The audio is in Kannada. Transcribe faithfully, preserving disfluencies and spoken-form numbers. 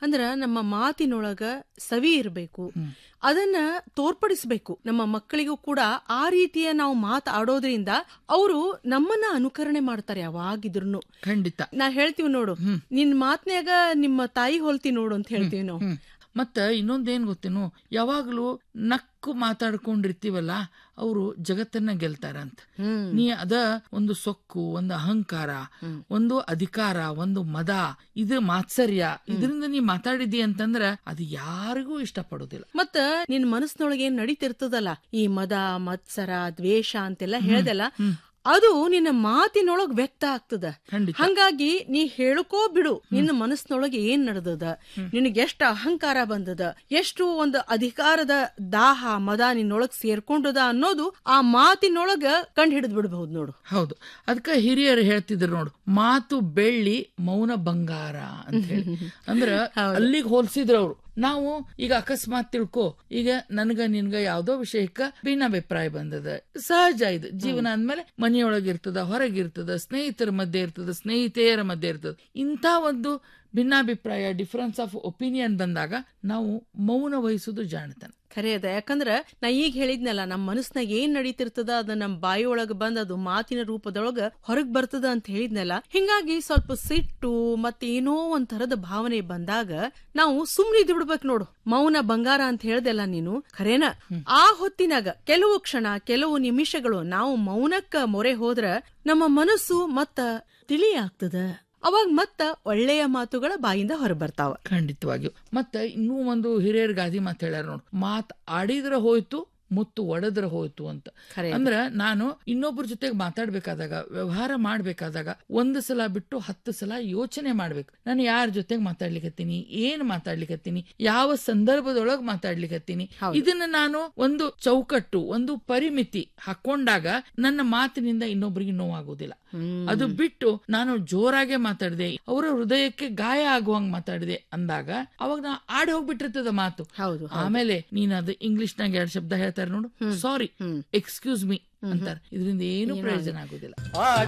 ಅಂದ್ರ ನಮ್ಮ ಮಾತಿನೊಳಗ ಸವಿ ಇರಬೇಕು, ಅದನ್ನ ತೋರ್ಪಡಿಸ್ಬೇಕು ನಮ್ಮ ಮಕ್ಕಳಿಗೂ ಕೂಡ. ಆ ರೀತಿಯ ನಾವು ಮಾತಾಡೋದ್ರಿಂದ ಅವರು ನಮ್ಮನ್ನ ಅನುಕರಣೆ ಮಾಡ್ತಾರೆ ಯಾವಾಗಿದ್ರು. ಖಂಡಿತ ನಾ ಹೇಳ್ತೀವಿ ನೋಡು, ನಿನ್ ಮಾತ್ನ್ಯಾಗ ನಿಮ್ಮ ತಾಯಿ ಹೋಲ್ತಿ ನೋಡು ಅಂತ ಹೇಳ್ತೀವಿ ನಾವು. ಮತ್ತ ಇನ್ನೊಂದೇನ್ ಗೊತ್ತೇನು, ಯಾವಾಗ್ಲೂ ನಕ್ಕು ಮಾತಾಡ್ಕೊಂಡಿರ್ತೀವಲ್ಲ ಅವರು ಜಗತ್ತನ್ನ ಗೆಲ್ತಾರಂತ. ನೀ ಅದ ಒಂದು ಸೊಕ್ಕು, ಒಂದು ಅಹಂಕಾರ, ಒಂದು ಅಧಿಕಾರ, ಒಂದು ಮದ, ಇದು ಮಾತ್ಸರ್ಯ, ಇದರಿಂದ ನೀ ಮಾತಾಡಿದಿ ಅಂತಂದ್ರ ಅದು ಯಾರಿಗೂ ಇಷ್ಟ ಪಡೋದಿಲ್ಲ. ಮತ್ತ ನಿನ್ ಮನಸ್ಸಿನೊಳಗೆ ಏನ್ ನಡೀತಿರ್ತದಲ್ಲ, ಈ ಮದ, ಮತ್ಸರ, ದ್ವೇಷ ಅಂತೆಲ್ಲ ಹೇಳ್ದಲ್ಲ, ಅದು ನಿನ್ನ ಮಾತಿನೊಳಗ್ ವ್ಯಕ್ತ ಆಗ್ತದ. ಹಂಗಾಗಿ ನೀ ಹೇಳ್ಕೋ ಬಿಡು, ನಿನ್ನ ಮನಸ್ಸಿನೊಳಗೆ ಏನ್ ನಡೆದದ, ನಿನಗೆ ಎಷ್ಟು ಅಹಂಕಾರ ಬಂದದ, ಎಷ್ಟು ಒಂದು ಅಧಿಕಾರದ ದಾಹ ಮದ ನಿನ್ನೊಳಗ್ ಸೇರ್ಕೊಂಡದ ಅನ್ನೋದು ಆ ಮಾತಿನೊಳಗ ಕಂಡು ಹಿಡಿದ್ ಬಿಡಬಹುದು ನೋಡು. ಹೌದು, ಅದಕ್ಕ ಹಿರಿಯರು ಹೇಳ್ತಿದ್ರು ನೋಡು, ಮಾತು ಬೆಳ್ಳಿ ಮೌನ ಬಂಗಾರ ಅಂತ ಹೇಳಿ. ಅಂದ್ರ ಅಲ್ಲಿಗೆ ಹೋಲ್ಸಿದ್ರು ಅವ್ರು. ನಾವು ಈಗ ಅಕಸ್ಮಾತ್ ತಿಳ್ಕೊ, ಈಗ ನನ್ಗ ನಿನ್ಗ ಯಾವ್ದೋ ವಿಷಯಕ್ಕ ಭಿನ್ನಾಭಿಪ್ರಾಯ ಬಂದದ, ಸಹಜ. ಇದು ಜೀವನ ಅಂದ್ಮೇಲೆ ಮನೆಯೊಳಗಿರ್ತದ, ಹೊರಗಿರ್ತದ, ಸ್ನೇಹಿತರ ಮಧ್ಯೆ ಇರ್ತದ, ಸ್ನೇಹಿತೆಯರ ಮಧ್ಯೆ ಇರ್ತದ. ಇಂಥ ಒಂದು ಭಿನ್ನಾಭಿಪ್ರಾಯ, ಡಿಫರೆನ್ಸ್ ಆಫ್ ಒಪಿನಿಯನ್ ಬಂದಾಗ ನಾವು ಮೌನ ವಹಿಸುದು ಜಾಣತನ. ಖರೆ ಅದ. ಯಾಕಂದ್ರ ನಾ ಈಗ ಹೇಳಿದ್ನಲ್ಲ, ನಮ್ ಮನಸ್ನಾಗ ಏನ್ ನಡೀತಿರ್ತದ ಅದ ನಮ್ ಬಾಯಿಯೊಳಗ ಬಂದ್ ಅದು ಮಾತಿನ ರೂಪದೊಳಗ ಹೊರಗ್ ಬರ್ತದ ಅಂತ ಹೇಳಿದ್ನಲ್ಲ. ಹಿಂಗಾಗಿ ಸ್ವಲ್ಪ ಸಿಟ್ಟು ಮತ್ತೇನೋ ಒಂದ್ ತರದ ಭಾವನೆ ಬಂದಾಗ ನಾವು ಸುಮ್ನೆ ಇದ್ ಬಿಡ್ಬೇಕು ನೋಡು. ಮೌನ ಬಂಗಾರ ಅಂತ ಹೇಳ್ದೆಲ್ಲ ನೀನು, ಖರೇನ. ಆ ಹೊತ್ತಿನಾಗ ಕೆಲವು ಕ್ಷಣ, ಕೆಲವು ನಿಮಿಷಗಳು ನಾವು ಮೌನಕ್ಕ ಮೊರೆ ಹೋದ್ರ ನಮ್ಮ ಮನಸ್ಸು ಮತ್ತ ತಿಳಿ ಆಗ್ತದ. ಅವಾಗ ಮತ್ತ ಒಳ್ಳೆಯ ಮಾತುಗಳ ಬಾಯಿಂದ ಹೊರ ಬರ್ತಾವ. ಖಂಡಿತವಾಗಿಯೂ. ಮತ್ತ ಇನ್ನೂ ಒಂದು ಹಿರಿಯರ್ ಗಾದಿ ಮಾತು ಹೇಳ್ಯಾರ ನೋಡು, ಮಾತ್ ಆಡಿದ್ರ ಹೋಯ್ತು, ಮುತ್ತು ಒಡೆದ್ರ ಹೋಯ್ತು ಅಂತ. ಅಂದ್ರ ನಾನು ಇನ್ನೊಬ್ಬರ ಜೊತೆಗೆ ಮಾತಾಡ್ಬೇಕಾದಾಗ, ವ್ಯವಹಾರ ಮಾಡ್ಬೇಕಾದಾಗ ಒಂದು ಸಲ ಬಿಟ್ಟು ಹತ್ತು ಸಲ ಯೋಚನೆ ಮಾಡ್ಬೇಕು. ನಾನು ಯಾರ ಜೊತೆಗೆ ಮಾತಾಡ್ಲಿಕತ್ತೀನಿ, ಏನ್ ಮಾತಾಡ್ಲಿಕತ್ತೀನಿ, ಯಾವ ಸಂದರ್ಭದೊಳಗ್ ಮಾತಾಡ್ಲಿಕತ್ತೀನಿ. ಇದನ್ನ ನಾನು ಒಂದು ಚೌಕಟ್ಟು, ಒಂದು ಪರಿಮಿತಿ ಹಾಕೊಂಡಾಗ ನನ್ನ ಮಾತಿನಿಂದ ಇನ್ನೊಬ್ರಿಗೆ ನೋವಾಗುದಿಲ್ಲ. ಅದು ಬಿಟ್ಟು ನಾನು ಜೋರಾಗೆ ಮಾತಾಡಿದೆ, ಅವರ ಹೃದಯಕ್ಕೆ ಗಾಯ ಆಗುವಂಗ್ ಮಾತಾಡಿದೆ ಅಂದಾಗ ಅವಾಗ ನಾ ಆಡಿ ಹೋಗ್ಬಿಟ್ಟಿರ್ತದ ಮಾತು. ಆಮೇಲೆ ನೀನ್ ಅದು ಇಂಗ್ಲಿಷ್ ನಾಗ ಎರಡು ಶಬ್ದ ಹೇಳ್ತಾರೆ ನೋಡು, ಸಾರಿ, ಎಕ್ಸ್ಕ್ಯೂಸ್ ಮೀ ಅಂತಾರೆ. ಇದರಿಂದ ಏನು ಪ್ರಯೋಜನ ಆಗುದಿಲ್ಲ.